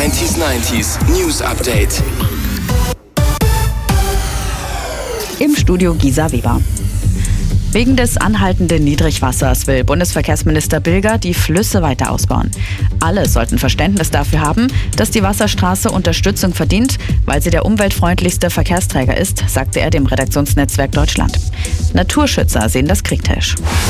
90s News Update. Im Studio Gisa Weber. Wegen des anhaltenden Niedrigwassers will Bundesverkehrsminister Bilger die Flüsse weiter ausbauen. Alle sollten Verständnis dafür haben, dass die Wasserstraße Unterstützung verdient, weil sie der umweltfreundlichste Verkehrsträger ist, sagte er dem Redaktionsnetzwerk Deutschland. Naturschützer sehen das kritisch.